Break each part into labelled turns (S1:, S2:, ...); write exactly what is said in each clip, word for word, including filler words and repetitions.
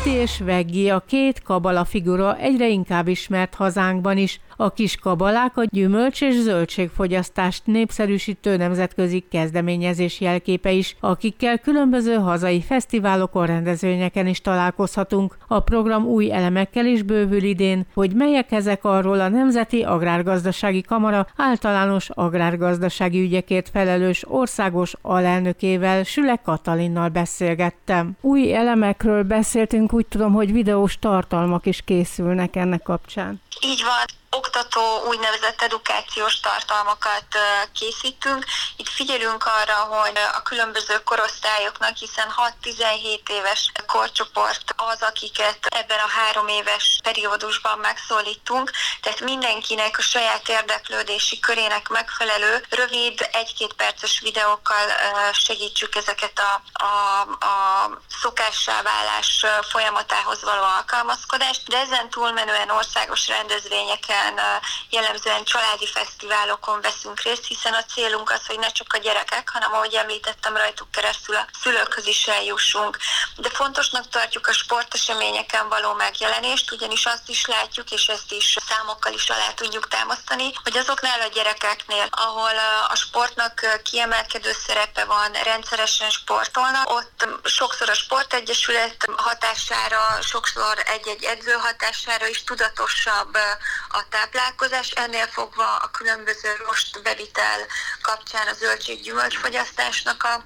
S1: Tutti és Veggi, a két kabala figura egyre inkább ismert hazánkban is. A kis kabalák a gyümölcs- és zöldségfogyasztást népszerűsítő nemzetközi kezdeményezés jelképe is, akikkel különböző hazai fesztiválokon, rendezvényeken is találkozhatunk. A program új elemekkel is bővül idén, hogy melyek ezek, arról a Nemzeti Agrárgazdasági Kamara általános agrárgazdasági ügyekért felelős országos alelnökével, Süle Katalinnal beszélgettem. Új elemekről beszéltünk, úgy tudom, hogy videós tartalmak is készülnek ennek kapcsán.
S2: Így van. Oktató, úgynevezett edukációs tartalmakat készítünk. Itt figyelünk arra, hogy a különböző korosztályoknak, hiszen hat-tizenhét éves korcsoport az, akiket ebben a három éves periódusban megszólítunk, tehát mindenkinek a saját érdeklődési körének megfelelő, rövid, egy-két perces videókkal segítsük ezeket a, a, a szokássá válás folyamatához való alkalmazkodást, de ezen túlmenően országos rendezvényeken, jellemzően családi fesztiválokon veszünk részt, hiszen a célunk az, hogy ne csak a gyerekek, hanem ahogy említettem, rajtuk keresztül a szülőkhöz is eljussunk. De fontosnak tartjuk a sporteseményeken való megjelenést, ugyanis azt is látjuk, és ezt is számokkal is alá tudjuk támasztani, hogy azoknál a gyerekeknél, ahol a sportnak kiemelkedő szerepe van, rendszeresen sportolnak, ott sokszor a sportegyesület hatására, sokszor egy-egy edző hatására is tudatosabb a táplálkozás, ennél fogva a különböző rostbevitel kapcsán a zöldség-gyümölcsfogyasztásnak a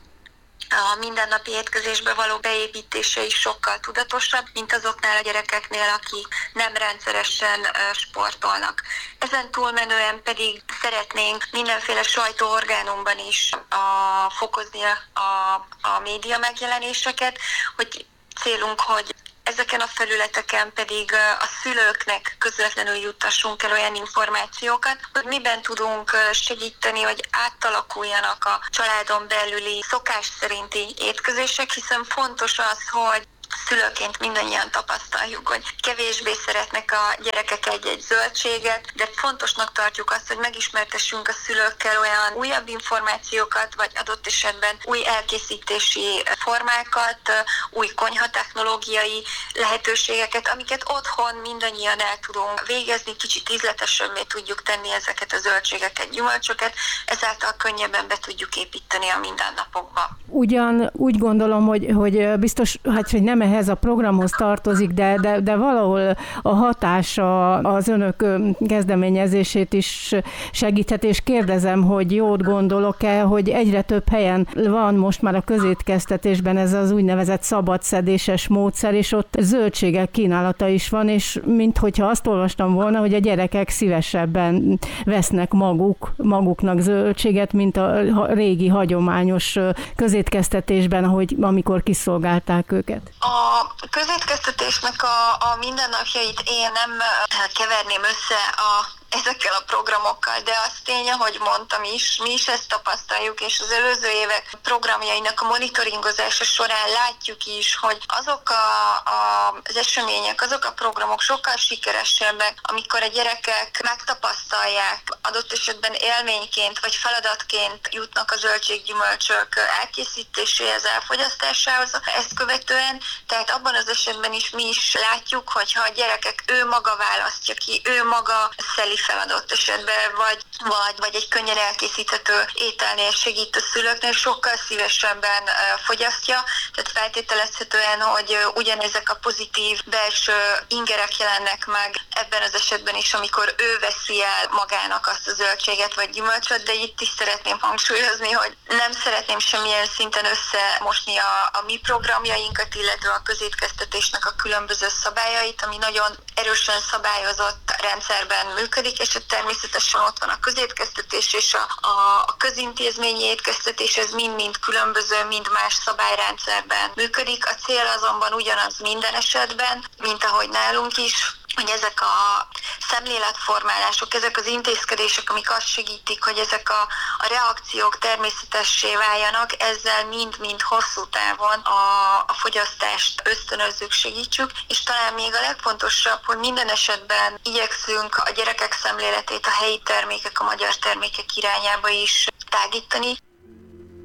S2: a mindennapi étkezésbe való beépítése is sokkal tudatosabb, mint azoknál a gyerekeknél, akik nem rendszeresen sportolnak. Ezen túlmenően pedig szeretnénk mindenféle sajtóorgánumban is a, fokozni a, a média megjelenéseket, hogy célunk, hogy ezeken a felületeken pedig a szülőknek közvetlenül juttassunk el olyan információkat, hogy miben tudunk segíteni, hogy átalakuljanak a családon belüli szokás szerinti étkezések, hiszen fontos az, hogy szülőként mindannyian tapasztaljuk, hogy kevésbé szeretnek a gyerekek egy-egy zöldséget, de fontosnak tartjuk azt, hogy megismertessünk a szülőkkel olyan újabb információkat, vagy adott esetben új elkészítési formákat, új konyhatechnológiai lehetőségeket, amiket otthon mindannyian el tudunk végezni, kicsit ízletesebbé tudjuk tenni ezeket a zöldségeket, gyümölcsöket, ezáltal könnyebben be tudjuk építeni a mindennapokba.
S1: Ugyan úgy gondolom, hogy, hogy biztos, hát, hogy nem ehhez a programhoz tartozik, de, de, de valahol a hatása az önök kezdeményezését is segíthet, és kérdezem, hogy jót gondolok-e, hogy egyre több helyen van most már a közétkeztetésben ez az úgynevezett szabadszedéses módszer, és ott zöldségek kínálata is van, és minthogyha azt olvastam volna, hogy a gyerekek szívesebben vesznek maguk, maguknak zöldséget, mint a régi hagyományos közétkeztetésben, ahogy amikor kiszolgálták őket.
S2: A közétkeztetésnek a, a mindennapjait én nem keverném össze a ezekkel a programokkal, de az tény, ahogy mondtam is, mi is ezt tapasztaljuk, és az előző évek programjainak a monitoringozása során látjuk is, hogy azok a, a, az események, azok a programok sokkal sikeresebbek, amikor a gyerekek megtapasztalják, adott esetben élményként vagy feladatként jutnak a zöldséggyümölcsök elkészítéséhez, elfogyasztásához ezt követően, tehát abban az esetben is mi is látjuk, hogyha a gyerekek ő maga választja ki, ő maga szeli feladott esetben, vagy, vagy, vagy egy könnyen elkészíthető ételnél segít a szülőknél, sokkal szívesebben fogyasztja, tehát feltételezhetően, hogy ugyanezek a pozitív belső ingerek jelennek meg ebben az esetben is, amikor ő veszi el magának azt a zöldséget vagy gyümölcsöt, de itt is szeretném hangsúlyozni, hogy nem szeretném semmilyen szinten összemosni a, a mi programjainkat, illetve a közétkeztetésnek a különböző szabályait, ami nagyon erősen szabályozott rendszerben működik, és természetesen ott van a közétkeztetés és a, a, a közintézményi étkeztetés, ez mind-mind különböző, mind más szabályrendszerben működik. A cél azonban ugyanaz minden esetben, mint ahogy nálunk is, hogy ezek a szemléletformálások, ezek az intézkedések, amik azt segítik, hogy ezek a, a reakciók természetessé váljanak, ezzel mind-mind hosszú távon a, a fogyasztást ösztönözzük, segítsük, és talán még a legfontosabb, hogy minden esetben igyekszünk a gyerekek szemléletét a helyi termékek, a magyar termékek irányába is tágítani.